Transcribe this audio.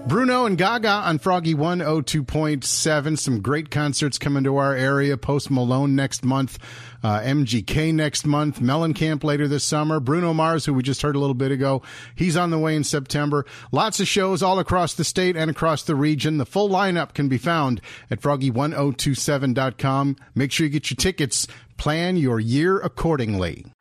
Bruno and Gaga on Froggy 102.7. Some great concerts coming to our area. Post Malone next month. MGK next month. Mellencamp later this summer. Bruno Mars, who we just heard a little bit ago, he's on the way in September. Lots of shows all across the state and across the region. The full lineup can be found at froggy1027.com. Make sure you get your tickets. Plan your year accordingly.